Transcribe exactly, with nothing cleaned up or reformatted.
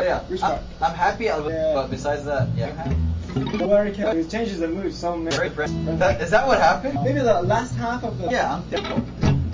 yeah. Which I'm, part? I'm happy, I'll, Yeah. but besides that, yeah. Don't worry, Kev. It changes the mood so much. Very impressed. That, is that what happened? Maybe the last half of the. Yeah, I'm.